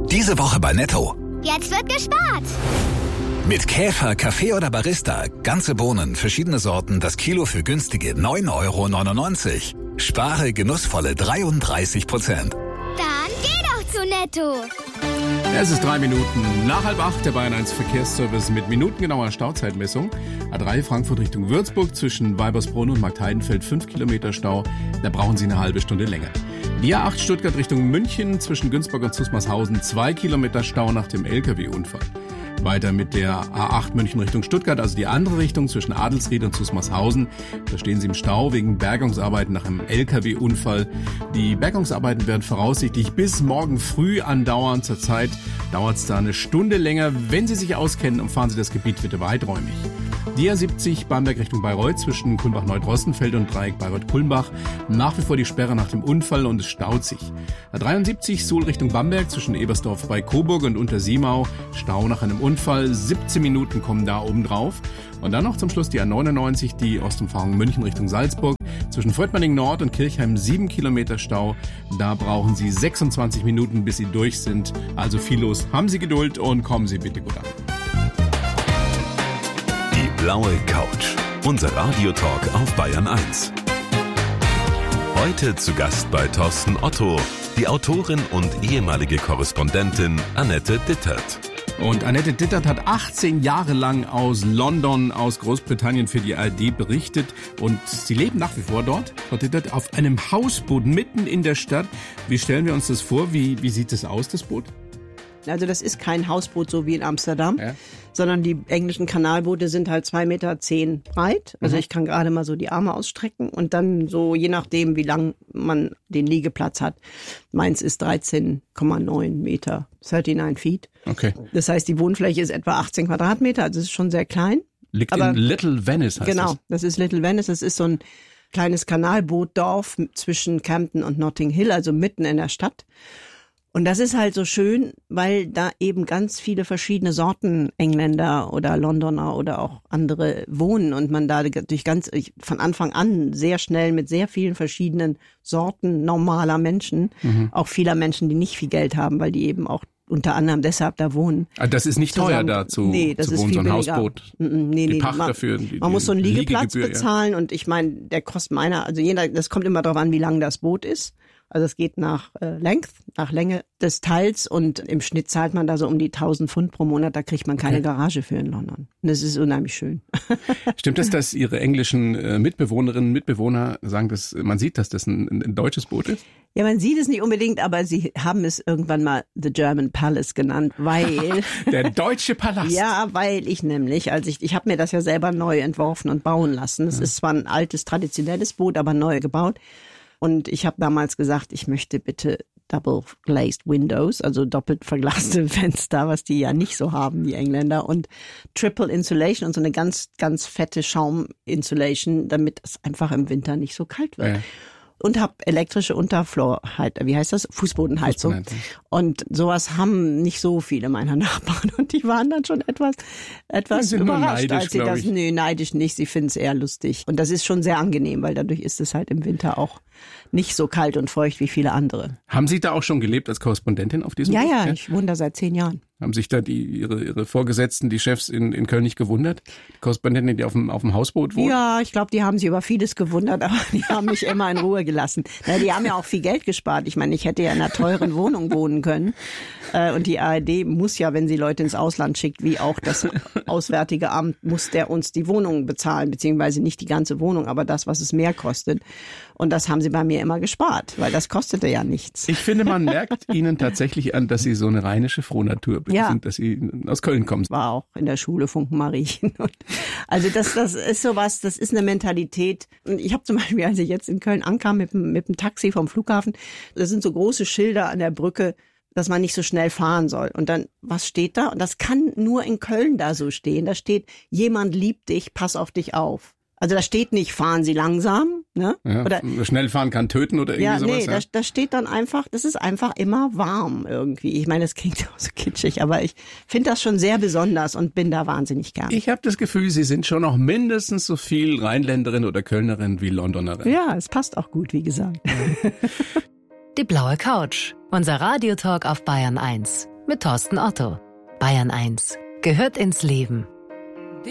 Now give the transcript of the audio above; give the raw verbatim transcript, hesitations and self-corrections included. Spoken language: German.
Diese Woche bei Netto. Jetzt wird gespart. Mit Käfer, Kaffee oder Barista. Ganze Bohnen, verschiedene Sorten, das Kilo für günstige neun Euro neunundneunzig. Spare genussvolle dreiunddreißig Prozent. Dann geh doch zu Netto. Es ist drei Minuten nach halb acht, der Bayern eins Verkehrsservice mit minutengenauer Stauzeitmessung. A drei Frankfurt Richtung Würzburg zwischen Weibersbrunn und Marktheidenfeld fünf Kilometer Stau. Da brauchen Sie eine halbe Stunde länger. Die A acht Stuttgart Richtung München zwischen Günzburg und Zusmarshausen zwei Kilometer Stau nach dem L K W-Unfall. Weiter mit der A acht München Richtung Stuttgart, also die andere Richtung zwischen Adelsried und Zusmarshausen. Da stehen Sie im Stau wegen Bergungsarbeiten nach einem L K W-Unfall. Die Bergungsarbeiten werden voraussichtlich bis morgen früh andauern. Zurzeit dauert es da eine Stunde länger. Wenn Sie sich auskennen, umfahren Sie das Gebiet bitte weiträumig. Die A siebzig Bamberg Richtung Bayreuth zwischen Kulmbach-Neudrostenfeld und Dreieck Bayreuth-Kulmbach. Nach wie vor die Sperre nach dem Unfall und es staut sich. A dreiundsiebzig Suhl Richtung Bamberg zwischen Ebersdorf bei Coburg und Untersiemau. Stau nach einem Unfall. siebzehn Minuten kommen da oben drauf. Und dann noch zum Schluss die A neunundneunzig, die Ostumfahrung München Richtung Salzburg. Zwischen Fröttmanning Nord und Kirchheim sieben Kilometer Stau. Da brauchen Sie sechsundzwanzig Minuten, bis Sie durch sind. Also viel los. Haben Sie Geduld und kommen Sie bitte gut an. Die blaue Couch. Unser Radiotalk auf Bayern eins. Heute zu Gast bei Thorsten Otto, die Autorin und ehemalige Korrespondentin Annette Dittert. Und Annette Dittert hat achtzehn Jahre lang aus London, aus Großbritannien für die A R D berichtet. Und sie leben nach wie vor dort, Frau Dittert, auf einem Hausboot mitten in der Stadt. Wie stellen wir uns das vor? Wie, wie sieht das aus, das Boot? Also das ist kein Hausboot so wie in Amsterdam, Ja. sondern die englischen Kanalboote sind halt zwei Meter zehn breit. Also Mhm. ich kann gerade mal so die Arme ausstrecken und dann so, je nachdem, wie lang man den Liegeplatz hat. Meins ist dreizehn Komma neun Meter, neununddreißig Feet. Okay. Das heißt, die Wohnfläche ist etwa achtzehn Quadratmeter, also es ist schon sehr klein. Liegt Aber- in Little Venice, heißt Genau, das. das ist Little Venice. Das ist so ein kleines Kanalbootdorf zwischen Camden und Notting Hill, also mitten in der Stadt. Und das ist halt so schön, weil da eben ganz viele verschiedene Sorten Engländer oder Londoner oder auch andere wohnen und man da durch ganz ich, von Anfang an sehr schnell mit sehr vielen verschiedenen Sorten normaler Menschen, Mhm. auch vieler Menschen, die nicht viel Geld haben, weil die eben auch unter anderem deshalb da wohnen. Ah, das ist nicht teuer zusammen- da zu, nee, das zu ist wohnen, so viel ein billiger. Hausboot. Mm, mm, nee, die nee, Pacht man, dafür. Die, man muss so einen die Liegeplatz Liegegebühr, bezahlen und ich meine, der kostet meiner, also jeder, das kommt immer darauf an, wie lang das Boot ist. Also es geht nach äh, Length, nach Länge des Teils und im Schnitt zahlt man da so um die tausend Pfund pro Monat, da kriegt man keine Okay. Garage für in London. Und das ist unheimlich schön. Ja. Stimmt es, dass Ihre englischen äh, Mitbewohnerinnen und Mitbewohner sagen, dass man sieht, dass das ein, ein, ein deutsches Boot ist? Ja, man sieht es nicht unbedingt, aber sie haben es irgendwann mal The German Palace genannt, weil... Der deutsche Palast. Ja, weil ich nämlich, als ich, ich habe mir das ja selber neu entworfen und bauen lassen. Es ist zwar ein altes, traditionelles Boot, aber neu gebaut. Und ich habe damals gesagt, ich möchte bitte double glazed windows, also doppelt verglaste Fenster, was die ja nicht so haben, die Engländer, und triple insulation und so eine ganz, ganz fette Schaum-Insulation, damit es einfach im Winter nicht so kalt wird. Ja. Und habe elektrische Unterfloor-Heizung, wie heißt das? Fußbodenheizung. Fußbodenheizung. Und sowas haben nicht so viele meiner Nachbarn. Und die waren dann schon etwas, etwas Die sind nur überrascht, neidisch, als sie glaub das, ich. nee, neidisch nicht, sie finden es eher lustig. Und das ist schon sehr angenehm, weil dadurch ist es halt im Winter auch nicht so kalt und feucht wie viele andere. Haben Sie da auch schon gelebt als Korrespondentin auf diesem Ja, Boot? ja, ich wohne da seit zehn Jahren. Haben sich da die, ihre, ihre Vorgesetzten, die Chefs in, in Köln nicht gewundert? Die Korrespondentin, die auf dem, auf dem Hausboot wohnt? Ja, ich glaube, die haben sich über vieles gewundert, aber die haben mich immer in Ruhe gelassen. Na, die haben ja auch viel Geld gespart. Ich meine, ich hätte ja in einer teuren Wohnung wohnen können. Äh, Und die A R D muss ja, wenn sie Leute ins Ausland schickt, wie auch das Auswärtige Amt, muss der uns die Wohnung bezahlen, beziehungsweise nicht die ganze Wohnung, aber das, was es mehr kostet. Und das haben sie bei mir immer gespart, weil das kostete ja nichts. Ich finde, man merkt Ihnen tatsächlich an, dass Sie so eine rheinische Frohnatur Ja. sind, dass Sie aus Köln kommen. War auch in der Schule Funkenmariechen. Und also das, das ist sowas, das ist eine Mentalität. Und ich habe zum Beispiel, als ich jetzt in Köln ankam mit dem, mit dem Taxi vom Flughafen, da sind so große Schilder an der Brücke, dass man nicht so schnell fahren soll. Und dann, was steht da? Und das kann nur in Köln da so stehen. Da steht, jemand liebt dich, pass auf dich auf. Also da steht nicht, fahren Sie langsam, ne? Ja, Oder schnell fahren kann töten oder irgendwie ja, sowas. nee, ja? da, da steht dann einfach, das ist einfach immer warm irgendwie. Ich meine, das klingt auch so kitschig, aber ich finde das schon sehr besonders und bin da wahnsinnig gern. Ich habe das Gefühl, Sie sind schon noch mindestens so viel Rheinländerin oder Kölnerin wie Londonerin. Ja, es passt auch gut, wie gesagt. Die blaue Couch. Unser Radiotalk auf Bayern eins. mit Thorsten Otto. Bayern eins gehört ins Leben.